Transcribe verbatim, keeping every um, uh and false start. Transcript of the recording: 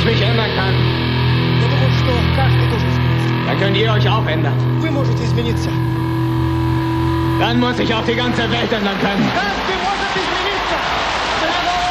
ich mich ändern kann, Я думаю, что каждый должен измениться. dann könnt ihr euch auch ändern. Вы можете измениться. Dann muss sich auch die ganze Welt ändern können. Каждый может